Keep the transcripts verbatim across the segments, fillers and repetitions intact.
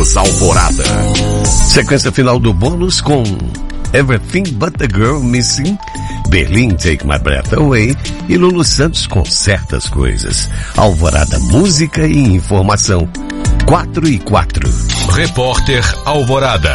Alvorada. Sequência final do bônus com Everything But The Girl Missing, Berlim Take My Breath Away e Lulu Santos com Certas Coisas. Alvorada, música e informação. quatro e quatro. Repórter Alvorada.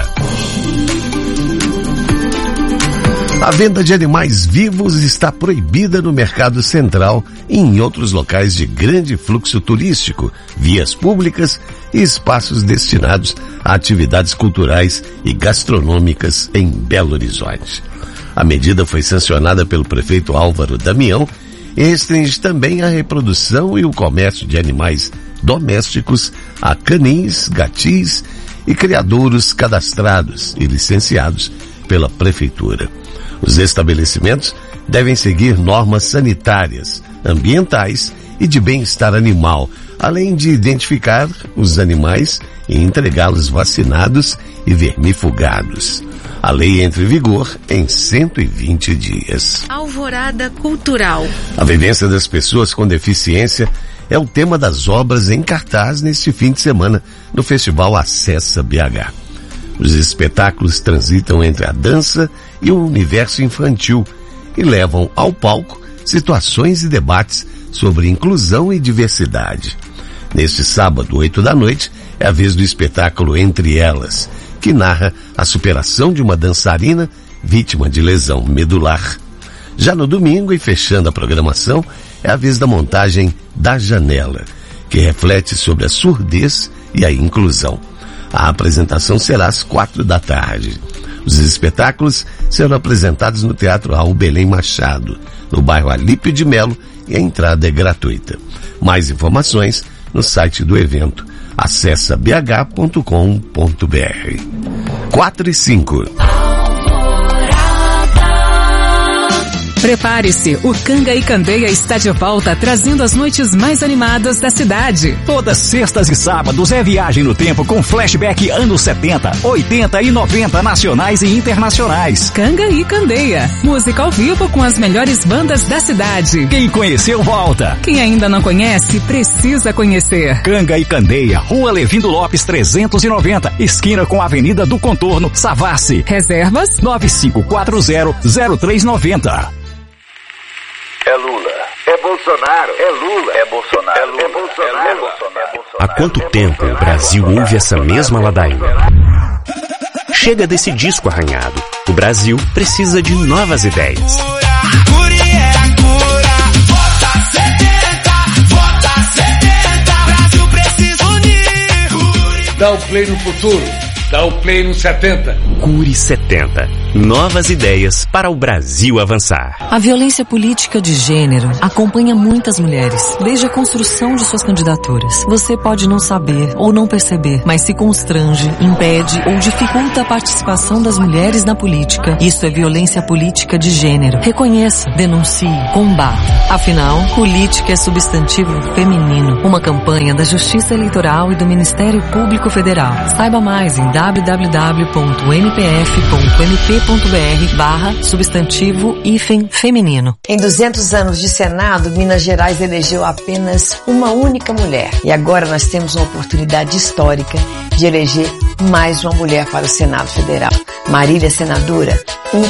A venda de animais vivos está proibida no Mercado Central e em outros locais de grande fluxo turístico, vias públicas e espaços destinados a atividades culturais e gastronômicas em Belo Horizonte. A medida foi sancionada pelo prefeito Álvaro Damião e restringe também a reprodução e o comércio de animais domésticos a canis, gatis e criadouros cadastrados e licenciados pela prefeitura. Os estabelecimentos devem seguir normas sanitárias, ambientais e de bem-estar animal, além de identificar os animais e entregá-los vacinados e vermifugados. A lei entra em vigor em cento e vinte dias. Alvorada Cultural. A vivência das pessoas com deficiência é o tema das obras em cartaz neste fim de semana no Festival Acessa B H. Os espetáculos transitam entre a dança e o universo infantil e levam ao palco situações e debates sobre inclusão e diversidade. Neste sábado, oito da noite, é a vez do espetáculo Entre Elas, que narra a superação de uma dançarina vítima de lesão medular. Já no domingo, e fechando a programação, é a vez da montagem Da Janela, que reflete sobre a surdez e a inclusão. A apresentação será às quatro da tarde. Os espetáculos serão apresentados no Teatro Raul Belém Machado, no bairro Alípio de Melo, e a entrada é gratuita. Mais informações no site do evento. Acesse b h ponto com ponto b r. quatro e cinco. Prepare-se, o Canga e Candeia está de volta, trazendo as noites mais animadas da cidade. Todas sextas e sábados é viagem no tempo com flashback anos setenta, oitenta e noventa nacionais e internacionais. Canga e Candeia, música ao vivo com as melhores bandas da cidade. Quem conheceu, volta. Quem ainda não conhece, precisa conhecer. Canga e Candeia, Rua Levindo Lopes trezentos e noventa, esquina com a Avenida do Contorno, Savassi. Reservas nove cinco quatro zero, zero três nove zero. É Lula, é Bolsonaro, é Lula, é Bolsonaro, é Lula, é Bolsonaro, é Bolsonaro. Há quanto tempo o Brasil ouve essa mesma ladainha? Chega desse disco arranhado. O Brasil precisa de novas ideias. Brasil precisa unir. Dá o play no futuro. Dá o play no setenta. Cure setenta. Novas ideias para o Brasil avançar. A violência política de gênero acompanha muitas mulheres, desde a construção de suas candidaturas. Você pode não saber ou não perceber, mas se constrange, impede ou dificulta a participação das mulheres na política. Isso é violência política de gênero. Reconheça, denuncie, combata. Afinal, política é substantivo feminino. Uma campanha da Justiça Eleitoral e do Ministério Público Federal. Saiba mais em w w w ponto n p f ponto m p ponto b r barra substantivo hífen feminino. Em duzentos anos de Senado, Minas Gerais elegeu apenas uma única mulher. E agora nós temos uma oportunidade histórica de eleger mais uma mulher para o Senado Federal. Marília, senadora,